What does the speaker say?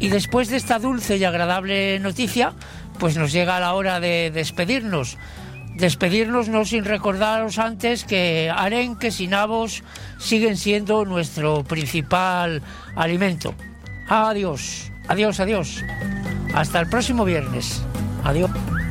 Y después de esta dulce y agradable noticia, pues nos llega la hora de despedirnos. Despedirnos no sin recordaros antes que arenques y nabos siguen siendo nuestro principal alimento. Adiós, adiós, adiós. Hasta el próximo viernes. Adiós.